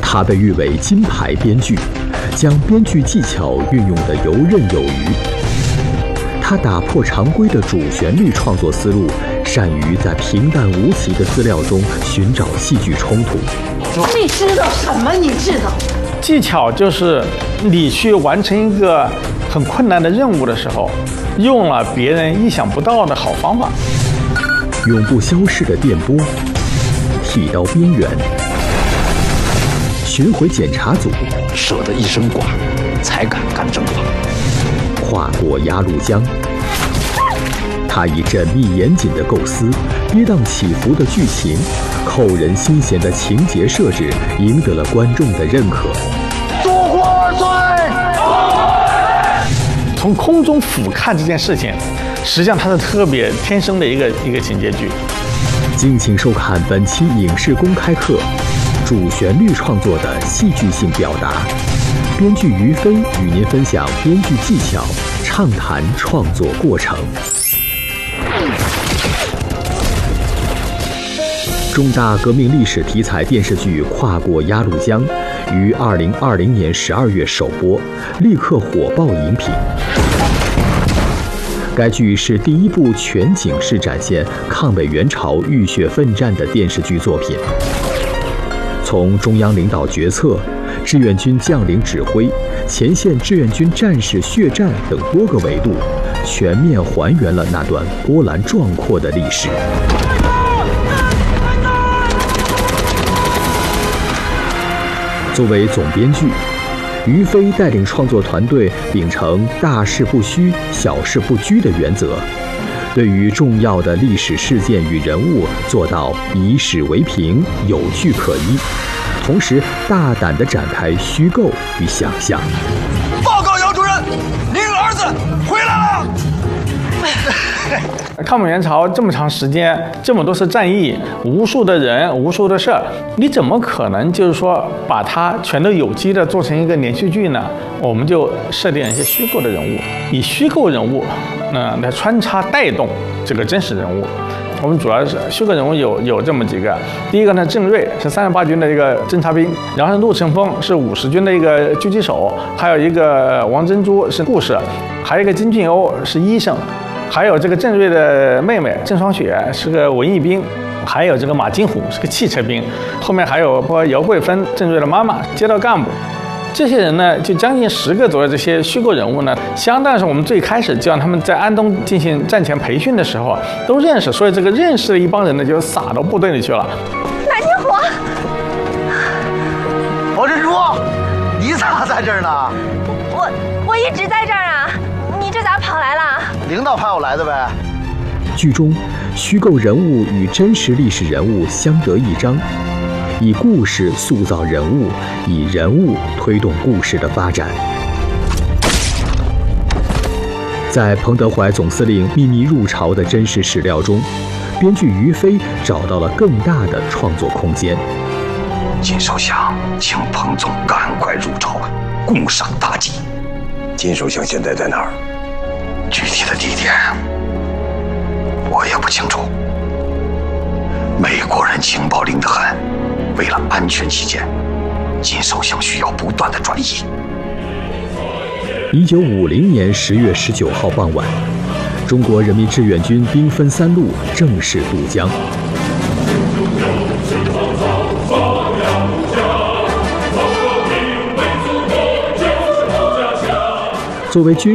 他被誉为金牌编剧，将编剧技巧运用得游刃有余。他打破常规的主旋律创作思路，善于在平淡无奇的资料中寻找戏剧冲突。 你知道什么？你知道？ 技巧就是你去完成一个很困难的任务的时候，用了别人意想不到的好方法。 永不消逝的电波，剃刀边缘，巡回检查组， 舍得一身剐，才敢干正法。 跨过鸭绿江，他以缜密严谨的构思、跌宕起伏的剧情、扣人心弦的情节设置，赢得了观众的认可。 祖国万岁！ 从空中俯瞰这件事情，实际上它是特别天生的一个情节剧。 敬请收看本期影视公开课，主旋律创作的戏剧性表达。编剧于飞与您分享编剧技巧，畅谈创作过程。重大革命历史题材电视剧《跨过鸭绿江》于2020年12月首播，立刻火爆荧屏。该剧是第一部全景式展现抗美援朝浴血奋战的电视剧作品。从中央领导决策、志愿军将领指挥、前线志愿军战士血战等多个维度，全面还原了那段波澜壮阔的历史。作为总编剧，于飞带领创作团队秉承大事不虚、小事不拘的原则，对于重要的历史事件与人物做到以史为凭、有据可依，同时大胆地展开虚构与想象。 报告姚主任，您儿子回来了。 抗美援朝这么长时间，这么多次战役，无数的人，无数的事儿，你怎么可能就是说把它全都有机的做成一个连续剧呢？我们就设定一些虚构的人物，以虚构人物来穿插带动这个真实人物。我们主要是虚构人物有这么几个，第一个呢，郑瑞是38军的一个侦察兵，然后陆成风是50军的一个狙击手，还有一个王珍珠是护士，还有一个金俊欧是医生。还有这个郑瑞的妹妹郑双雪是个文艺兵，还有这个马金虎是个汽车兵，后面还有包括姚桂芬郑瑞的妈妈街道干部，这些人呢就将近10个左右这些虚构人物呢，相当于是我们最开始就让他们在安东进行战前培训的时候都认识，所以这个认识的一帮人呢就撒到部队里去了。 马金虎， 王珍珠，你咋在这儿呢？ 我一直在这儿啊，你这咋跑来了？ 领导派我来的呗。 剧中虚构人物与真实历史人物相得益彰，以故事塑造人物，以人物推动故事的发展。在彭德怀总司令秘密入朝的真实史料中，编剧于飞找到了更大的创作空间。 金首相请彭总赶快入朝，共赏大计。金首相现在在哪儿？具体的地点我也不清楚。美国人情报灵得很，为了安全起见，金首相需要不断的转移。 1950年10月19号傍晚，中国人民志愿军兵分3路正式渡江。作为军